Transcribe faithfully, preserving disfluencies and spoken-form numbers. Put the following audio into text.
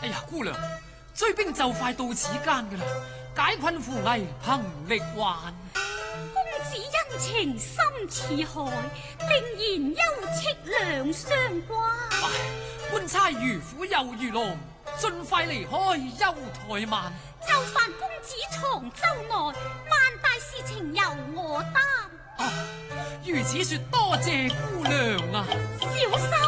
哎呀，姑娘，追兵就快到此間噶啦，解困扶危，憑力還。 公子恩情深似海，定然休戚兩相關。 唉，官差如虎又如狼，盡快離開休怠慢。 就煩公子藏州內，萬大事情由我擔。 啊，如此說多謝姑娘啊。 小心。